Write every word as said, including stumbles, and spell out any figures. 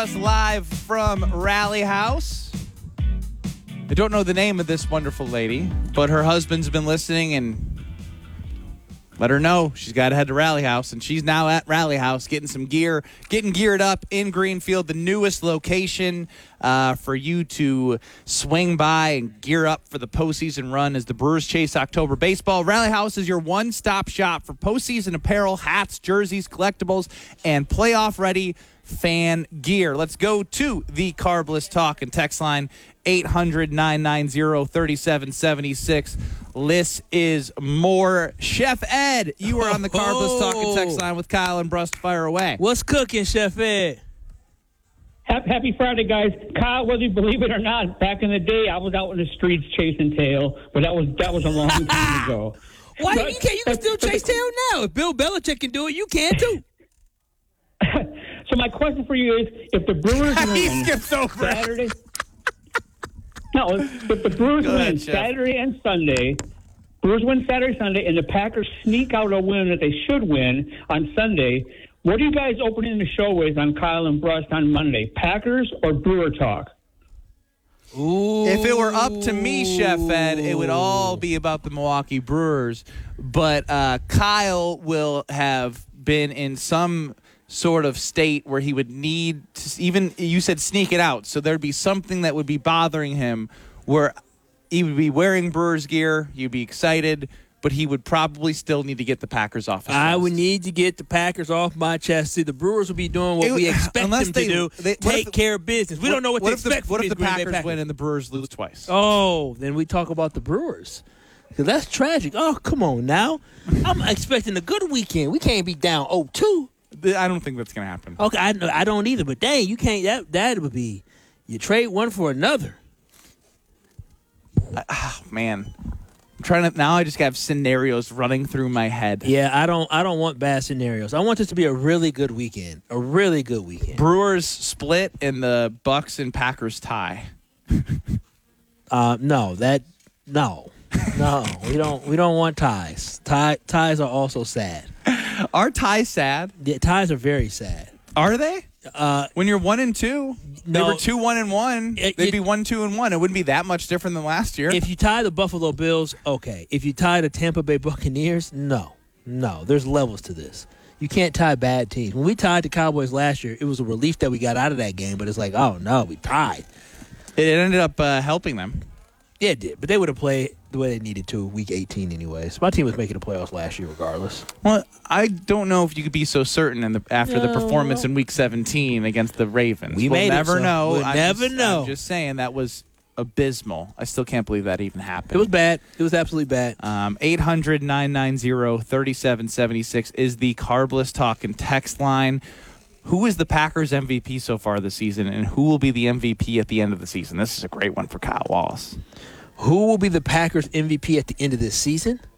us live from Rally House. I don't know the name of this wonderful lady, but her husband's been listening and let her know she's got to head to Rally House, and she's now at Rally House getting some gear, getting geared up in Greenfield, the newest location uh, for you to swing by and gear up for the postseason run as the Brewers chase October baseball. Rally House is your one-stop shop for postseason apparel, hats, jerseys, collectibles, and playoff-ready fan gear. Let's go to the Carbless Talk and text line eight hundred, nine nine zero, three seven seven six. This is more. Chef Ed, you are on the Carbless Talk and text line with Kyle and Brust. Fire away. What's cooking, Chef Ed? Happy Friday, guys. Kyle, whether you believe it or not, back in the day, I was out in the streets chasing tail, but that was that was a long time ago. Why but, you can't? You can still chase tail now. If Bill Belichick can do it, you can too. So my question for you is, if the Brewers He win skips over Saturday, no, if the Brewers Go ahead, win Chef. Saturday and Sunday, Brewers win Saturday, Sunday, and the Packers sneak out a win that they should win on Sunday, what are you guys opening the show with on Kyle and Brust on Monday? Packers or Brewer Talk? Ooh. If it were up to me, Chef Ed, it would all be about the Milwaukee Brewers. But uh, Kyle will have been in some sort of state where he would need to, even you said sneak it out, so there'd be something that would be bothering him where he would be wearing Brewers gear, you'd be excited, but he would probably still need to get the Packers off his I chest. would need to get the Packers off my chest. See, the Brewers will be doing what It- we expect unless them they- to do, they- what take if the- care of business. We don't know what, what they if the, expect what from if the these Green Bay Packers, Packers win and the Brewers lose twice? Oh, then we talk about the Brewers. Because that's tragic. Oh, come on now. I'm expecting a good weekend. We can't be down oh two. I don't think that's going to happen. Okay, I, I don't either. But dang, you can't. That that would be you trade one for another. Oh, man. I'm trying to now I just have scenarios running through my head. Yeah, I don't. I don't want bad scenarios. I want this to be a really good weekend. A really good weekend. Brewers split and the Bucks and Packers tie. Uh, no, that no, no. We don't. We don't want ties. Tie, ties are also sad. Are ties sad? Yeah, ties are very sad. Are they? Uh, When you're one and two, they No. were two, one and one. It- They'd it- be one, two and one. It wouldn't be that much different than last year. if you tie the Buffalo Bills, okay. If you tie the Tampa Bay Buccaneers, no, no. There's levels to this. You can't tie bad teams. When we tied the Cowboys last year, it was a relief that we got out of that game. But it's like, oh no, we tied. it ended up uh, helping them. Yeah, it did. But they would have played the way they needed to week eighteen anyways. My team was making the playoffs last year regardless. Well, I don't know if you could be so certain in the, after the No. performance in Week seventeen against the Ravens. We we'll made it, never so know. we'll I'm never just, know. I'm just saying that was abysmal. I still can't believe that even happened. It was bad. It was absolutely bad. Um, eight hundred, nine nine zero, three seven seven six is the Carbless Talk and text line. Who is the Packers M V P so far this season, and who will be the M V P at the end of the season? This is a great one for Kyle Wallace. Who will be the Packers M V P at the end of this season?